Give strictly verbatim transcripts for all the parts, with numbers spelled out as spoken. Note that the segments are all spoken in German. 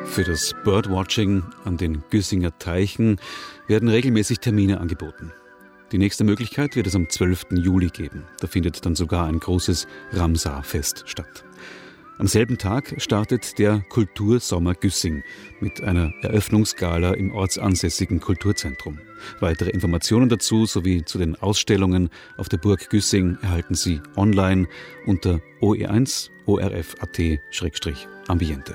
Für das Birdwatching an den Güssinger Teichen werden regelmäßig Termine angeboten. Die nächste Möglichkeit wird es am zwölften Juli geben. Da findet dann sogar ein großes Ramsar-Fest statt. Am selben Tag startet der Kultursommer Güssing mit einer Eröffnungsgala im ortsansässigen Kulturzentrum. Weitere Informationen dazu sowie zu den Ausstellungen auf der Burg Güssing erhalten Sie online unter o e eins o r f punkt a t slash ambiente.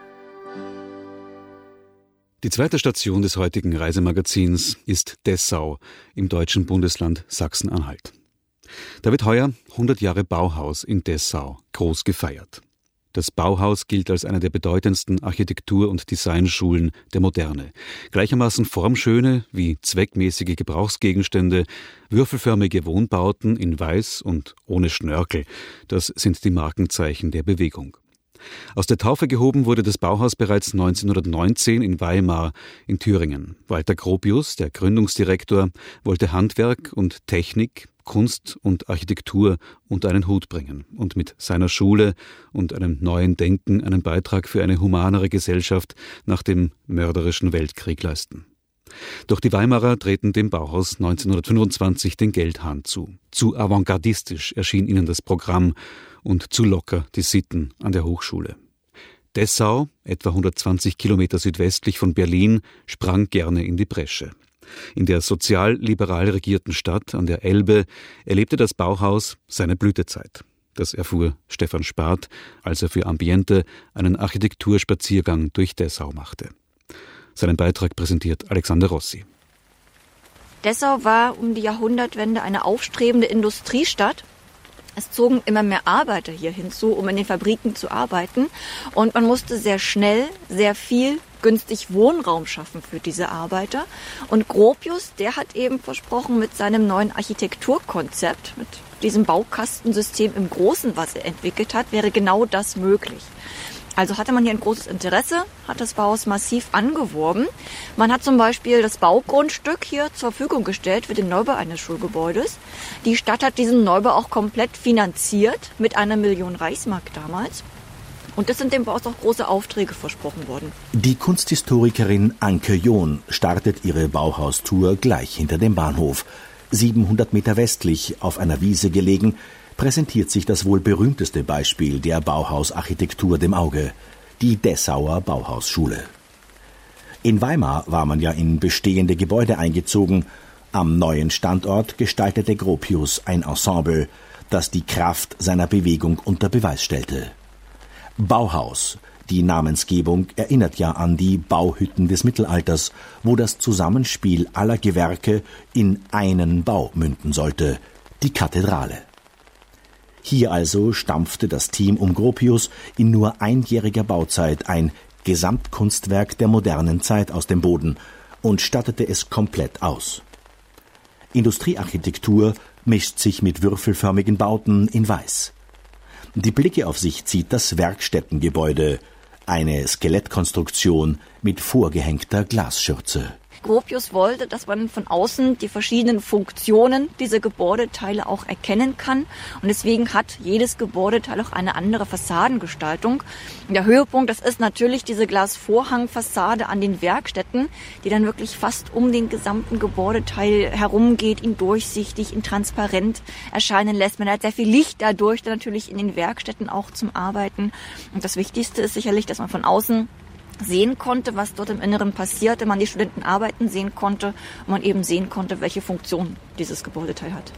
Die zweite Station des heutigen Reisemagazins ist Dessau im deutschen Bundesland Sachsen-Anhalt. Da wird heuer hundert Jahre Bauhaus in Dessau groß gefeiert. Das Bauhaus gilt als eine der bedeutendsten Architektur- und Designschulen der Moderne. Gleichermaßen formschöne wie zweckmäßige Gebrauchsgegenstände, würfelförmige Wohnbauten in Weiß und ohne Schnörkel, das sind die Markenzeichen der Bewegung. Aus der Taufe gehoben wurde das Bauhaus bereits neunzehnhundertneunzehn in Weimar in Thüringen. Walter Gropius, der Gründungsdirektor, wollte Handwerk und Technik, Kunst und Architektur unter einen Hut bringen und mit seiner Schule und einem neuen Denken einen Beitrag für eine humanere Gesellschaft nach dem mörderischen Weltkrieg leisten. Doch die Weimarer drehten dem Bauhaus neunzehnhundertfünfundzwanzig den Geldhahn zu. Zu avantgardistisch erschien ihnen das Programm und zu locker die Sitten an der Hochschule. Dessau, etwa hundertzwanzig Kilometer südwestlich von Berlin, sprang gerne in die Bresche. In der sozial-liberal regierten Stadt an der Elbe erlebte das Bauhaus seine Blütezeit. Das erfuhr Stefan Spath, als er für Ambiente einen Architekturspaziergang durch Dessau machte. Seinen Beitrag präsentiert Alexander Rossi. Dessau war um die Jahrhundertwende eine aufstrebende Industriestadt. Es zogen immer mehr Arbeiter hier hinzu, um in den Fabriken zu arbeiten. Und man musste sehr schnell, sehr viel, günstig Wohnraum schaffen für diese Arbeiter. Und Gropius, der hat eben versprochen, mit seinem neuen Architekturkonzept, mit diesem Baukastensystem im Großen, was er entwickelt hat, wäre genau das möglich. Also hatte man hier ein großes Interesse, hat das Bauhaus massiv angeworben. Man hat zum Beispiel das Baugrundstück hier zur Verfügung gestellt für den Neubau eines Schulgebäudes. Die Stadt hat diesen Neubau auch komplett finanziert mit einer Million Reichsmark damals. Und es sind dem Bauhaus auch große Aufträge versprochen worden. Die Kunsthistorikerin Anke John startet ihre Bauhaustour gleich hinter dem Bahnhof. siebenhundert Meter westlich, auf einer Wiese gelegen, präsentiert sich das wohl berühmteste Beispiel der Bauhausarchitektur dem Auge, die Dessauer Bauhausschule. In Weimar war man ja in bestehende Gebäude eingezogen. Am neuen Standort gestaltete Gropius ein Ensemble, das die Kraft seiner Bewegung unter Beweis stellte. Bauhaus, die Namensgebung erinnert ja an die Bauhütten des Mittelalters, wo das Zusammenspiel aller Gewerke in einen Bau münden sollte, die Kathedrale. Hier also stampfte das Team um Gropius in nur einjähriger Bauzeit ein Gesamtkunstwerk der modernen Zeit aus dem Boden und stattete es komplett aus. Industriearchitektur mischt sich mit würfelförmigen Bauten in Weiß. Die Blicke auf sich zieht das Werkstättengebäude, eine Skelettkonstruktion mit vorgehängter Glasschürze. Gropius wollte, dass man von außen die verschiedenen Funktionen dieser Gebäudeteile auch erkennen kann. Und deswegen hat jedes Gebäudeteil auch eine andere Fassadengestaltung. Und der Höhepunkt, das ist natürlich diese Glasvorhangfassade an den Werkstätten, die dann wirklich fast um den gesamten Gebäudeteil herumgeht, ihn durchsichtig, ihn transparent erscheinen lässt. Man hat sehr viel Licht dadurch, dann natürlich in den Werkstätten auch zum Arbeiten. Und das Wichtigste ist sicherlich, dass man von außen sehen konnte, was dort im Inneren passierte, man die Studenten arbeiten sehen konnte und man eben sehen konnte, welche Funktion dieses Gebäudeteil hat.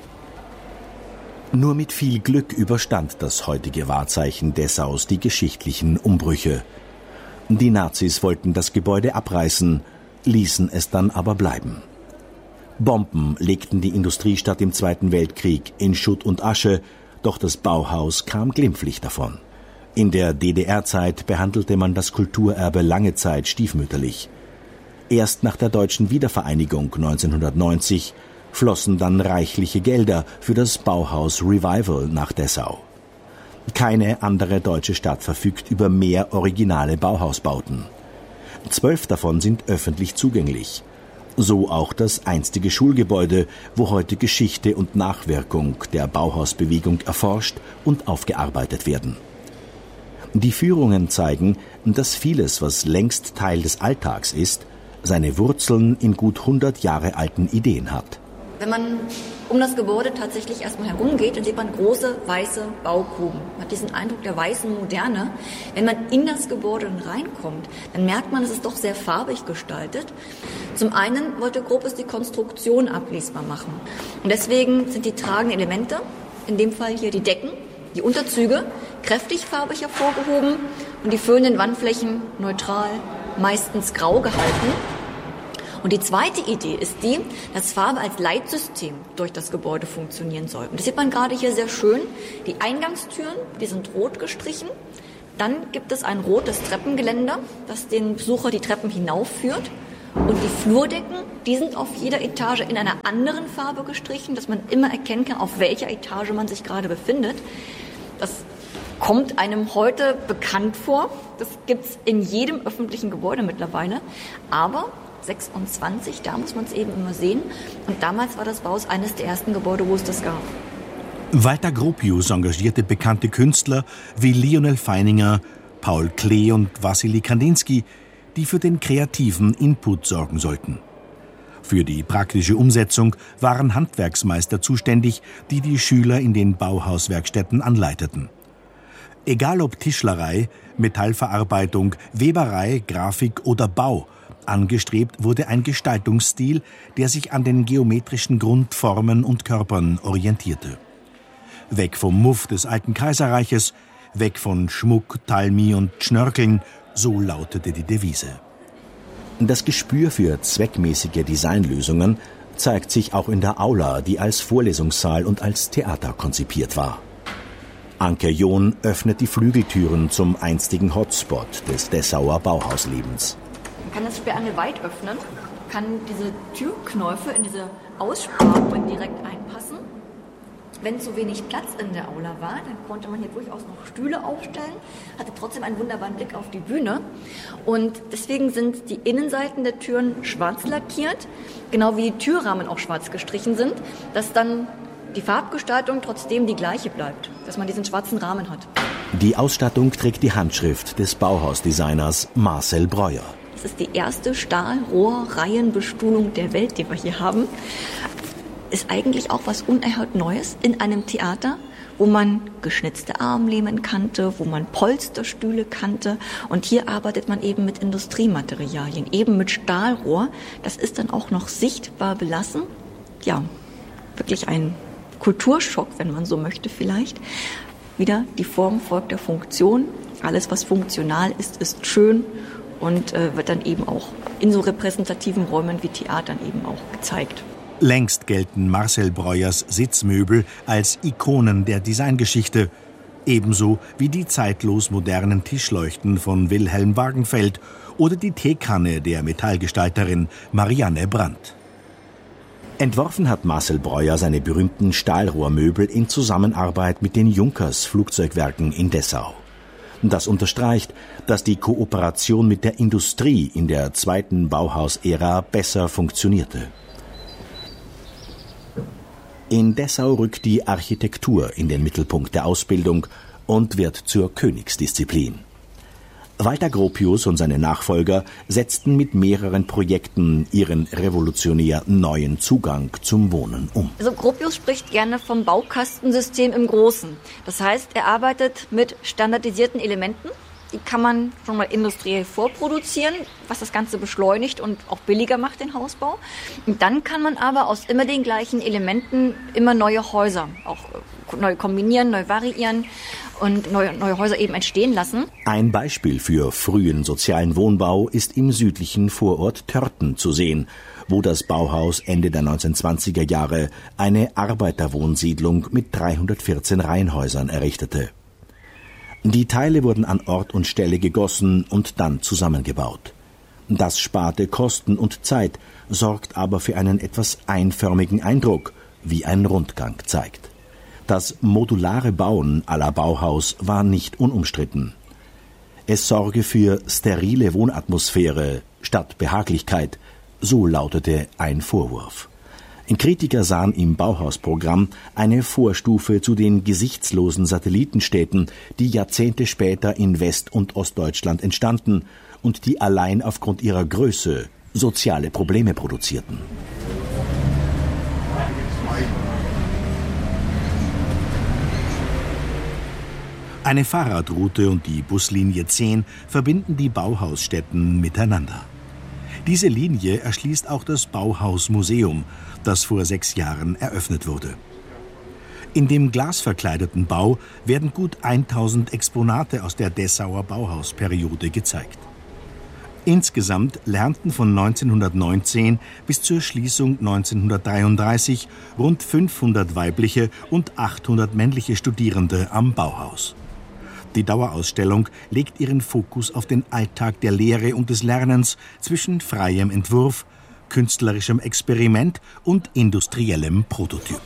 Nur mit viel Glück überstand das heutige Wahrzeichen Dessaus die geschichtlichen Umbrüche. Die Nazis wollten das Gebäude abreißen, ließen es dann aber bleiben. Bomben legten die Industriestadt im Zweiten Weltkrieg in Schutt und Asche, doch das Bauhaus kam glimpflich davon. In der D D R-Zeit behandelte man das Kulturerbe lange Zeit stiefmütterlich. Erst nach der deutschen Wiedervereinigung neunzehnhundertneunzig flossen dann reichliche Gelder für das Bauhaus Revival nach Dessau. Keine andere deutsche Stadt verfügt über mehr originale Bauhausbauten. Zwölf davon sind öffentlich zugänglich. So auch das einstige Schulgebäude, wo heute Geschichte und Nachwirkung der Bauhausbewegung erforscht und aufgearbeitet werden. Die Führungen zeigen, dass vieles, was längst Teil des Alltags ist, seine Wurzeln in gut hundert Jahre alten Ideen hat. Wenn man um das Gebäude tatsächlich erstmal herumgeht, dann sieht man große weiße Baugruben. Man hat diesen Eindruck der weißen Moderne. Wenn man in das Gebäude reinkommt, dann merkt man, es ist doch sehr farbig gestaltet. Zum einen wollte Gropius die Konstruktion ablesbar machen. Und deswegen sind die tragenden Elemente, in dem Fall hier die Decken, die Unterzüge, kräftig farbig hervorgehoben und die füllenden Wandflächen neutral, meistens grau gehalten. Und die zweite Idee ist die, dass Farbe als Leitsystem durch das Gebäude funktionieren soll. Und das sieht man gerade hier sehr schön. Die Eingangstüren, die sind rot gestrichen. Dann gibt es ein rotes Treppengeländer, das den Besucher die Treppen hinaufführt. Und die Flurdecken, die sind auf jeder Etage in einer anderen Farbe gestrichen, dass man immer erkennen kann, auf welcher Etage man sich gerade befindet. Das kommt einem heute bekannt vor. Das gibt es in jedem öffentlichen Gebäude mittlerweile. Aber sechsundzwanzig, da muss man es eben immer sehen. Und damals war das Bauhaus eines der ersten Gebäude, wo es das gab. Walter Gropius engagierte bekannte Künstler wie Lionel Feininger, Paul Klee und Wassily Kandinsky, die für den kreativen Input sorgen sollten. Für die praktische Umsetzung waren Handwerksmeister zuständig, die die Schüler in den Bauhauswerkstätten anleiteten. Egal ob Tischlerei, Metallverarbeitung, Weberei, Grafik oder Bau, angestrebt wurde ein Gestaltungsstil, der sich an den geometrischen Grundformen und Körpern orientierte. Weg vom Muff des alten Kaiserreiches, weg von Schmuck, Talmi und Schnörkeln, so lautete die Devise. Das Gespür für zweckmäßige Designlösungen zeigt sich auch in der Aula, die als Vorlesungssaal und als Theater konzipiert war. Anke John öffnet die Flügeltüren zum einstigen Hotspot des Dessauer Bauhauslebens. Man kann das Sperrangel weit öffnen, kann diese Türknäufe in diese Aussparungen direkt einpassen. Wenn zu wenig Platz in der Aula war, dann konnte man hier durchaus noch Stühle aufstellen, hatte trotzdem einen wunderbaren Blick auf die Bühne. Und deswegen sind die Innenseiten der Türen schwarz lackiert, genau wie die Türrahmen auch schwarz gestrichen sind, dass dann die Farbgestaltung trotzdem die gleiche bleibt, dass man diesen schwarzen Rahmen hat. Die Ausstattung trägt die Handschrift des Bauhausdesigners Marcel Breuer. Das ist die erste Stahlrohrreihenbestuhlung der Welt, die wir hier haben. Ist eigentlich auch was unerhört Neues in einem Theater, wo man geschnitzte Armlehmen kannte, wo man Polsterstühle kannte. Und hier arbeitet man eben mit Industriematerialien, eben mit Stahlrohr. Das ist dann auch noch sichtbar belassen. Ja, wirklich ein Kulturschock, wenn man so möchte vielleicht. Wieder, die Form folgt der Funktion. Alles, was funktional ist, ist schön und äh, wird dann eben auch in so repräsentativen Räumen wie Theatern eben auch gezeigt. Längst gelten Marcel Breuers Sitzmöbel als Ikonen der Designgeschichte, ebenso wie die zeitlos modernen Tischleuchten von Wilhelm Wagenfeld oder die Teekanne der Metallgestalterin Marianne Brandt. Entworfen hat Marcel Breuer seine berühmten Stahlrohrmöbel in Zusammenarbeit mit den Junkers Flugzeugwerken in Dessau. Das unterstreicht, dass die Kooperation mit der Industrie in der zweiten Bauhausära besser funktionierte. In Dessau rückt die Architektur in den Mittelpunkt der Ausbildung und wird zur Königsdisziplin. Walter Gropius und seine Nachfolger setzten mit mehreren Projekten ihren revolutionär neuen Zugang zum Wohnen um. Also Gropius spricht gerne vom Baukastensystem im Großen. Das heißt, er arbeitet mit standardisierten Elementen. Die kann man schon mal industriell vorproduzieren, was das Ganze beschleunigt und auch billiger macht, den Hausbau. Und dann kann man aber aus immer den gleichen Elementen immer neue Häuser auch neu kombinieren, neu variieren und neue, neue Häuser eben entstehen lassen. Ein Beispiel für frühen sozialen Wohnbau ist im südlichen Vorort Törten zu sehen, wo das Bauhaus Ende der neunzehnhundertzwanziger Jahre eine Arbeiterwohnsiedlung mit dreihundertvierzehn Reihenhäusern errichtete. Die Teile wurden an Ort und Stelle gegossen und dann zusammengebaut. Das sparte Kosten und Zeit, sorgt aber für einen etwas einförmigen Eindruck, wie ein Rundgang zeigt. Das modulare Bauen à la Bauhaus war nicht unumstritten. Es sorge für sterile Wohnatmosphäre statt Behaglichkeit, so lautete ein Vorwurf. Kritiker sahen im Bauhausprogramm eine Vorstufe zu den gesichtslosen Satellitenstädten, die Jahrzehnte später in West- und Ostdeutschland entstanden und die allein aufgrund ihrer Größe soziale Probleme produzierten. Eine Fahrradroute und die Buslinie zehn verbinden die Bauhausstätten miteinander. Diese Linie erschließt auch das Bauhausmuseum, das vor sechs Jahren eröffnet wurde. In dem glasverkleideten Bau werden gut tausend Exponate aus der Dessauer Bauhausperiode gezeigt. Insgesamt lernten von neunzehnhundertneunzehn bis zur Schließung neunzehnhundertdreiunddreißig rund fünfhundert weibliche und achthundert männliche Studierende am Bauhaus. Die Dauerausstellung legt ihren Fokus auf den Alltag der Lehre und des Lernens zwischen freiem Entwurf, künstlerischem Experiment und industriellem Prototyp.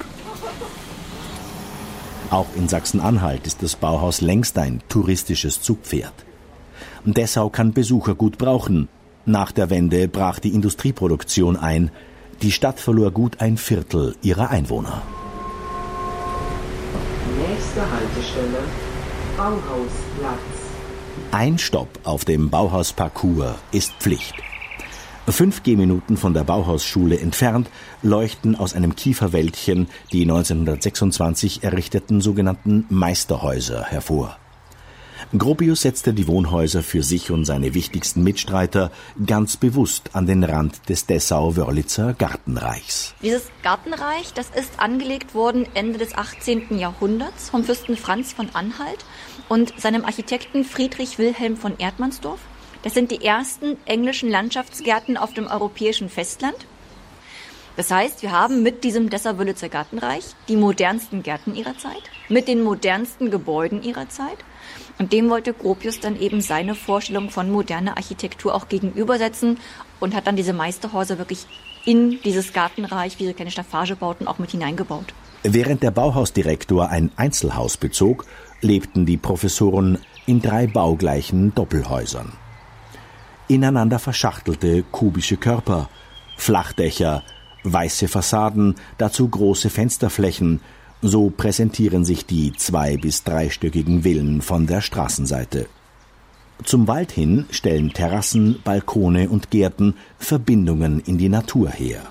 Auch in Sachsen-Anhalt ist das Bauhaus längst ein touristisches Zugpferd. Dessau kann Besucher gut brauchen. Nach der Wende brach die Industrieproduktion ein. Die Stadt verlor gut ein Viertel ihrer Einwohner. Nächste Haltestelle, Bauhausplatz. Ein Stopp auf dem Bauhausparcours ist Pflicht. Fünf Gehminuten von der Bauhausschule entfernt leuchten aus einem Kieferwäldchen die neunzehnhundertsechsundzwanzig errichteten sogenannten Meisterhäuser hervor. Gropius setzte die Wohnhäuser für sich und seine wichtigsten Mitstreiter ganz bewusst an den Rand des Dessau-Wörlitzer Gartenreichs. Dieses Gartenreich, das ist angelegt worden Ende des achtzehnten Jahrhunderts vom Fürsten Franz von Anhalt und seinem Architekten Friedrich Wilhelm von Erdmannsdorf. Das sind die ersten englischen Landschaftsgärten auf dem europäischen Festland. Das heißt, wir haben mit diesem Dessau-Wörlitzer Gartenreich die modernsten Gärten ihrer Zeit, mit den modernsten Gebäuden ihrer Zeit. Und dem wollte Gropius dann eben seine Vorstellung von moderner Architektur auch gegenübersetzen und hat dann diese Meisterhäuser wirklich in dieses Gartenreich, wie so kleine Staffagebauten, auch mit hineingebaut. Während der Bauhausdirektor ein Einzelhaus bezog, lebten die Professoren in drei baugleichen Doppelhäusern. Ineinander verschachtelte kubische Körper, Flachdächer, weiße Fassaden, dazu große Fensterflächen. So präsentieren sich die zwei- bis dreistöckigen Villen von der Straßenseite. Zum Wald hin stellen Terrassen, Balkone und Gärten Verbindungen in die Natur her.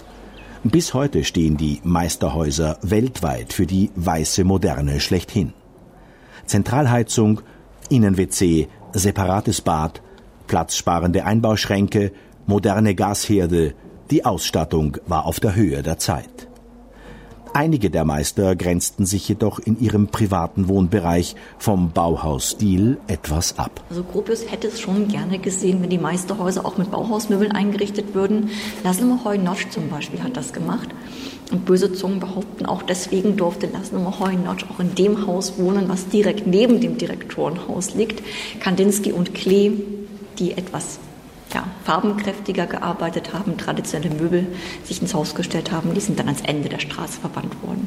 Bis heute stehen die Meisterhäuser weltweit für die weiße Moderne schlechthin. Zentralheizung, Innen-W C, separates Bad, platzsparende Einbauschränke, moderne Gasherde, die Ausstattung war auf der Höhe der Zeit. Einige der Meister grenzten sich jedoch in ihrem privaten Wohnbereich vom Bauhausstil etwas ab. Also Gropius hätte es schon gerne gesehen, wenn die Meisterhäuser auch mit Bauhausmöbeln eingerichtet würden. Laszlo Moholy-Nagy zum Beispiel hat das gemacht. Und böse Zungen behaupten, auch deswegen durfte Laszlo Moholy-Nagy auch in dem Haus wohnen, was direkt neben dem Direktorenhaus liegt. Kandinsky und Klee, die etwas ja, farbenkräftiger gearbeitet haben, traditionelle Möbel sich ins Haus gestellt haben, die sind dann ans Ende der Straße verbannt worden.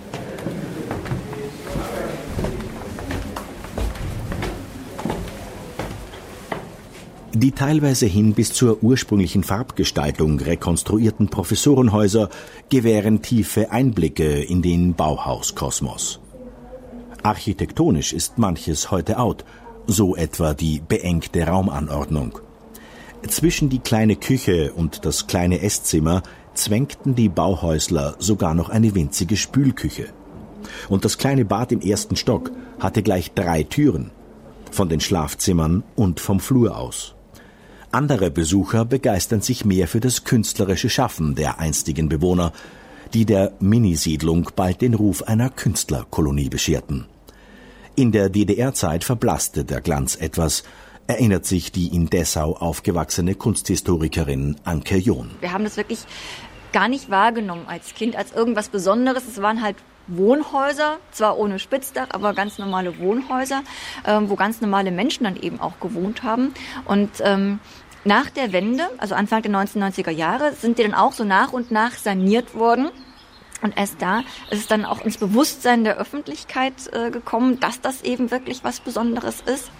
Die teilweise hin bis zur ursprünglichen Farbgestaltung rekonstruierten Professorenhäuser gewähren tiefe Einblicke in den Bauhauskosmos. Architektonisch ist manches heute out, so etwa die beengte Raumanordnung. Zwischen die kleine Küche und das kleine Esszimmer zwängten die Bauhäusler sogar noch eine winzige Spülküche. Und das kleine Bad im ersten Stock hatte gleich drei Türen, von den Schlafzimmern und vom Flur aus. Andere Besucher begeistern sich mehr für das künstlerische Schaffen der einstigen Bewohner, die der Minisiedlung bald den Ruf einer Künstlerkolonie bescherten. In der D D R-Zeit verblasste der Glanz etwas, erinnert sich die in Dessau aufgewachsene Kunsthistorikerin Anke John. Wir haben das wirklich gar nicht wahrgenommen als Kind, als irgendwas Besonderes. Es waren halt Wohnhäuser, zwar ohne Spitzdach, aber ganz normale Wohnhäuser, ähm, wo ganz normale Menschen dann eben auch gewohnt haben. Und ähm, nach der Wende, also Anfang der neunzehnhundertneunziger Jahre, sind die dann auch so nach und nach saniert worden. Und erst da ist es dann auch ins Bewusstsein der Öffentlichkeit äh, gekommen, dass das eben wirklich was Besonderes ist.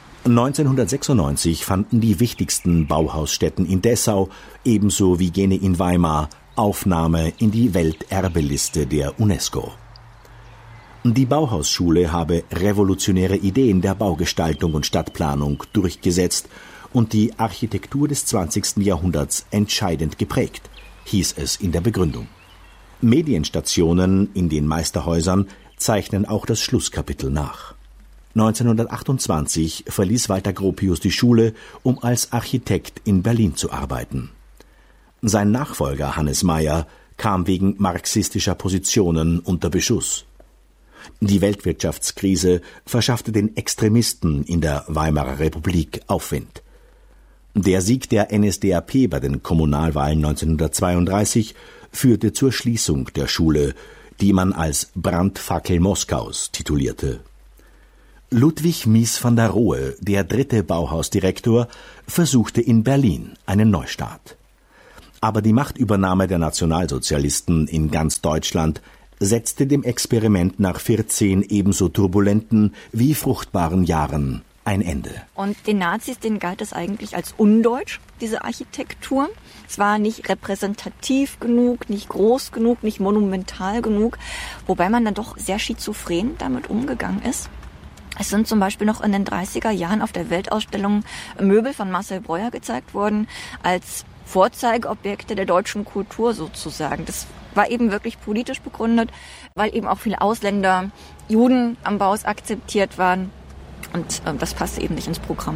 neunzehnhundertsechsundneunzig fanden die wichtigsten Bauhausstätten in Dessau, ebenso wie jene in Weimar, Aufnahme in die Welterbeliste der UNESCO. Die Bauhausschule habe revolutionäre Ideen der Baugestaltung und Stadtplanung durchgesetzt und die Architektur des zwanzigsten Jahrhunderts entscheidend geprägt, hieß es in der Begründung. Medienstationen in den Meisterhäusern zeichnen auch das Schlusskapitel nach. neunzehnhundertachtundzwanzig verließ Walter Gropius die Schule, um als Architekt in Berlin zu arbeiten. Sein Nachfolger Hannes Meyer kam wegen marxistischer Positionen unter Beschuss. Die Weltwirtschaftskrise verschaffte den Extremisten in der Weimarer Republik Aufwind. Der Sieg der N S D A P bei den Kommunalwahlen neunzehnhundertzweiunddreißig führte zur Schließung der Schule, die man als Brandfackel Moskaus titulierte. Ludwig Mies van der Rohe, der dritte Bauhausdirektor, versuchte in Berlin einen Neustart. Aber die Machtübernahme der Nationalsozialisten in ganz Deutschland setzte dem Experiment nach vierzehn ebenso turbulenten wie fruchtbaren Jahren ein Ende. Und den Nazis, denen galt es eigentlich als undeutsch, diese Architektur. Es war nicht repräsentativ genug, nicht groß genug, nicht monumental genug, wobei man dann doch sehr schizophren damit umgegangen ist. Es sind zum Beispiel noch in den dreißiger Jahren auf der Weltausstellung Möbel von Marcel Breuer gezeigt worden, als Vorzeigeobjekte der deutschen Kultur sozusagen. Das war eben wirklich politisch begründet, weil eben auch viele Ausländer, Juden am Bauhaus akzeptiert waren. Und äh, das passte eben nicht ins Programm.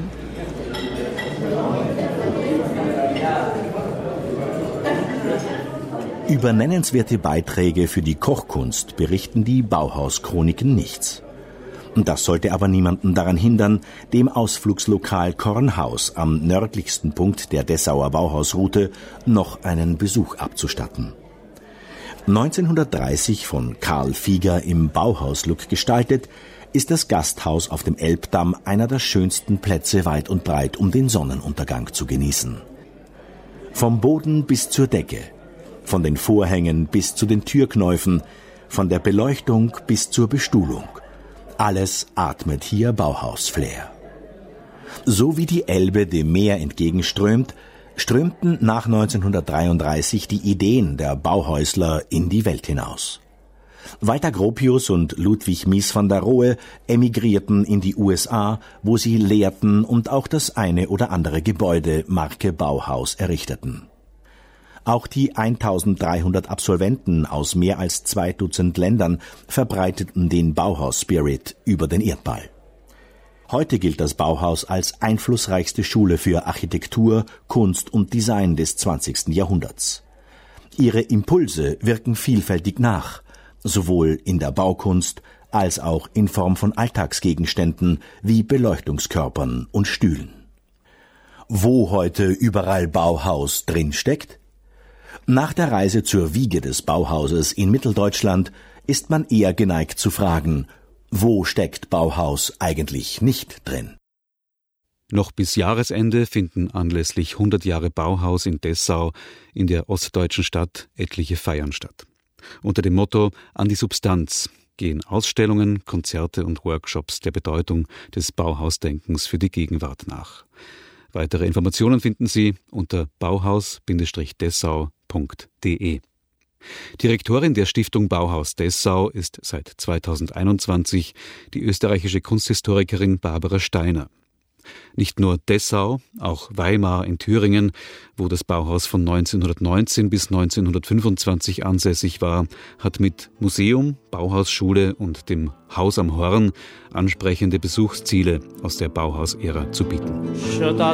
Über nennenswerte Beiträge für die Kochkunst berichten die Bauhauschroniken nichts. Das sollte aber niemanden daran hindern, dem Ausflugslokal Kornhaus am nördlichsten Punkt der Dessauer Bauhausroute noch einen Besuch abzustatten. neunzehnhundertdreißig von Karl Fieger im Bauhauslook gestaltet, ist das Gasthaus auf dem Elbdamm einer der schönsten Plätze weit und breit, um den Sonnenuntergang zu genießen. Vom Boden bis zur Decke, von den Vorhängen bis zu den Türknäufen, von der Beleuchtung bis zur Bestuhlung. Alles atmet hier Bauhaus-Flair. So wie die Elbe dem Meer entgegenströmt, strömten nach neunzehnhundertdreiunddreißig die Ideen der Bauhäusler in die Welt hinaus. Walter Gropius und Ludwig Mies van der Rohe emigrierten in die U S A, wo sie lehrten und auch das eine oder andere Gebäude Marke Bauhaus errichteten. Auch die eintausenddreihundert Absolventen aus mehr als zwei Dutzend Ländern verbreiteten den Bauhaus-Spirit über den Erdball. Heute gilt das Bauhaus als einflussreichste Schule für Architektur, Kunst und Design des zwanzigsten Jahrhunderts. Ihre Impulse wirken vielfältig nach, sowohl in der Baukunst als auch in Form von Alltagsgegenständen wie Beleuchtungskörpern und Stühlen. Wo heute überall Bauhaus drinsteckt? Nach der Reise zur Wiege des Bauhauses in Mitteldeutschland ist man eher geneigt zu fragen, wo steckt Bauhaus eigentlich nicht drin? Noch bis Jahresende finden anlässlich hundert Jahre Bauhaus in Dessau in der ostdeutschen Stadt etliche Feiern statt. Unter dem Motto »An die Substanz« gehen Ausstellungen, Konzerte und Workshops der Bedeutung des Bauhausdenkens für die Gegenwart nach. Weitere Informationen finden Sie unter bauhaus Dessau punkt de. Direktorin der Stiftung Bauhaus Dessau ist seit zweitausendeinundzwanzig die österreichische Kunsthistorikerin Barbara Steiner. Nicht nur Dessau, auch Weimar in Thüringen, wo das Bauhaus von neunzehnhundertneunzehn bis neunzehnhundertfünfundzwanzig ansässig war, hat mit Museum, Bauhausschule und dem Haus am Horn ansprechende Besuchsziele aus der Bauhausära zu bieten.